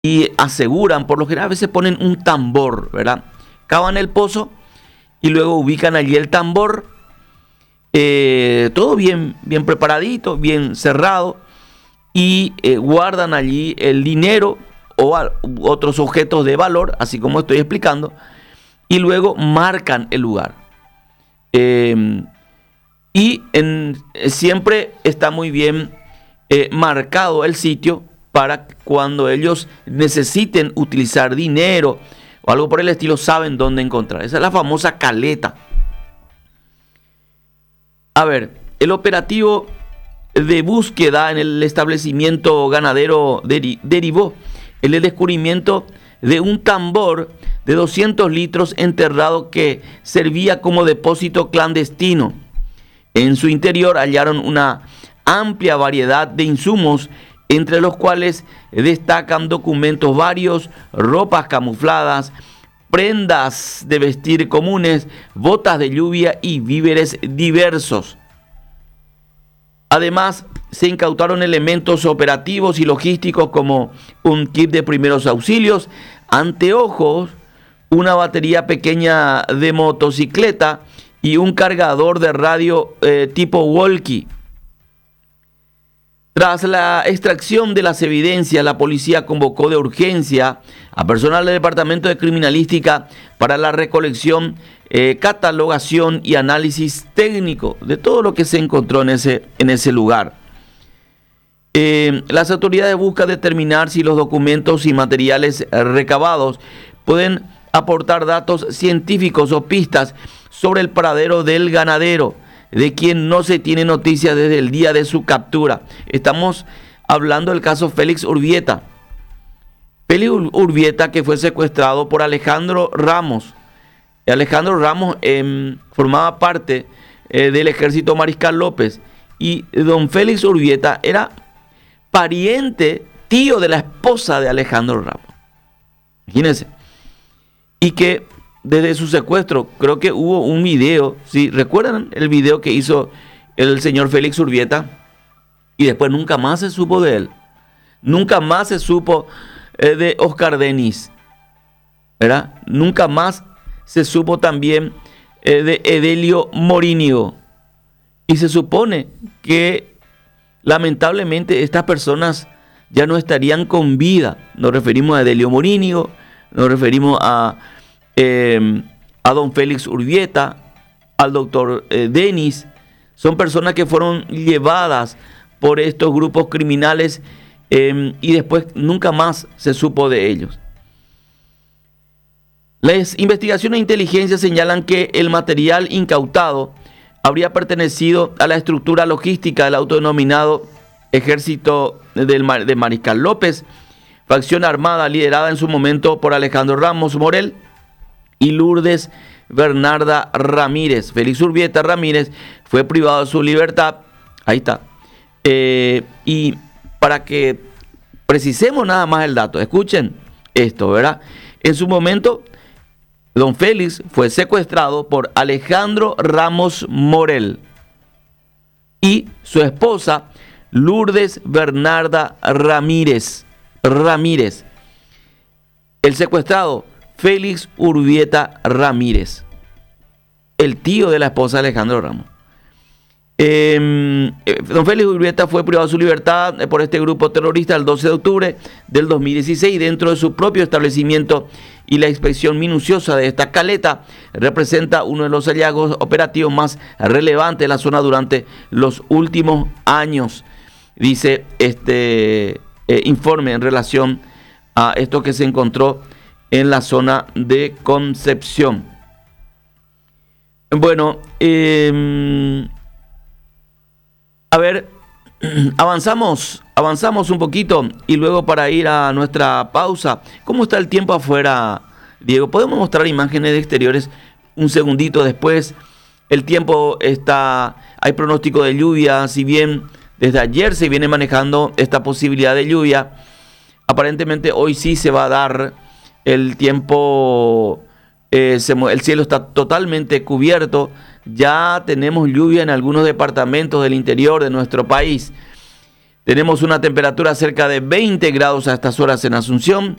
y aseguran, por lo general a veces ponen un tambor, ¿verdad? Cavan el pozo y luego ubican allí el tambor, todo bien, bien preparadito, bien cerrado, y guardan allí el dinero o otros objetos de valor, así como estoy explicando, y luego marcan el lugar. Siempre está muy bien marcado el sitio para cuando ellos necesiten utilizar dinero o algo por el estilo, saben dónde encontrar. Esa es la famosa caleta. A ver, el operativo de búsqueda en el establecimiento ganadero derivó en el descubrimiento de un tambor de 200 litros enterrado que servía como depósito clandestino. En su interior hallaron una amplia variedad de insumos, entre los cuales destacan documentos varios, ropas camufladas, prendas de vestir comunes, botas de lluvia y víveres diversos. Además, se incautaron elementos operativos y logísticos como un kit de primeros auxilios, anteojos, una batería pequeña de motocicleta y un cargador de radio tipo walkie. Tras la extracción de las evidencias, la policía convocó de urgencia a personal del Departamento de Criminalística para la recolección, catalogación y análisis técnico de todo lo que se encontró en ese lugar. Las autoridades buscan determinar si los documentos y materiales recabados pueden aportar datos científicos o pistas sobre el paradero del ganadero, de quien no se tiene noticia desde el día de su captura. Estamos hablando del caso Félix Urbieta. Félix Urbieta, que fue secuestrado por Alejandro Ramos. Alejandro Ramos formaba parte del ejército Mariscal López. Y don Félix Urbieta era pariente, tío de la esposa de Alejandro Ramos. Imagínense. Y que desde su secuestro, creo que hubo un video, ¿sí? ¿Recuerdan el video que hizo el señor Félix Urbieta? Y después nunca más se supo de él. Nunca más se supo de Oscar Denis, ¿verdad? Nunca más se supo también de Edelio Morínigo. Y se supone que lamentablemente estas personas ya no estarían con vida. Nos referimos a Edelio Morínigo, nos referimos a don Félix Urbieta, al doctor Denis. Son personas que fueron llevadas por estos grupos criminales y después nunca más se supo de ellos. Las investigaciones de inteligencia señalan que el material incautado habría pertenecido a la estructura logística del autodenominado Ejército de Mariscal López, facción armada liderada en su momento por Alejandro Ramos Morel y Lourdes Bernarda Ramírez. Félix Urbieta Ramírez fue privado de su libertad. Ahí está. Y para que precisemos nada más el dato, escuchen esto, ¿verdad? En su momento, don Félix fue secuestrado por Alejandro Ramos Morel y su esposa Lourdes Bernarda Ramírez. El secuestrado Félix Urbieta Ramírez, el tío de la esposa de Alejandro Ramos. Don Félix Urbieta fue privado de su libertad por este grupo terrorista el 12 de octubre del 2016 dentro de su propio establecimiento, y la inspección minuciosa de esta caleta representa uno de los hallazgos operativos más relevantes de la zona durante los últimos años, dice este informe en relación a esto que se encontró en la zona de Concepción. Bueno, a ver, avanzamos un poquito y luego para ir a nuestra pausa. ¿Cómo está el tiempo afuera, Diego? ¿Podemos mostrar imágenes de exteriores un segundito después? El tiempo está, hay pronóstico de lluvia, si bien desde ayer se viene manejando esta posibilidad de lluvia. Aparentemente hoy sí se va a dar el tiempo, el cielo está totalmente cubierto. Ya tenemos lluvia en algunos departamentos del interior de nuestro país. Tenemos una temperatura cerca de 20 grados a estas horas en Asunción.